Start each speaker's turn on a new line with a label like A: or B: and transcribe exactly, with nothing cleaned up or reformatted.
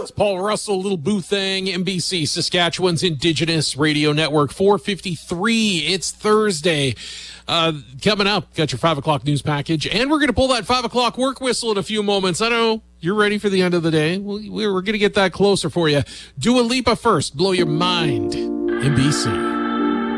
A: It's Paul Russell, Little Boo Thing, N B C, Saskatchewan's Indigenous Radio Network, four fifty-three. It's Thursday. Uh, coming up, got your five o'clock news package, and we're going to pull that five o'clock work whistle in a few moments. I know you're ready for the end of the day. We're going to get that closer for you. Dua Lipa first. Blow your mind. N B C.